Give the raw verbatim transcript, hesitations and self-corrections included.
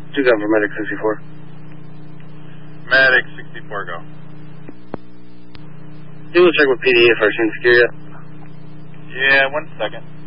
two gun for Medic sixty-four. Medic sixty-four, go. You will check with P D A if our scene secure yet? Yeah, one second.